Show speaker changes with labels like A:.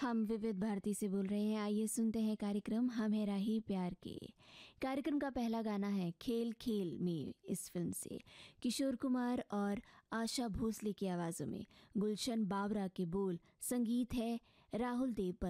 A: हम विविध भारती से बोल रहे हैं। आइए सुनते हैं कार्यक्रम हम है राही प्यार के। कार्यक्रम का पहला गाना है खेल खेल में, इस फिल्म से किशोर कुमार और आशा भोसले की आवाज़ों में, गुलशन बाबरा के बोल, संगीत है राहुल देव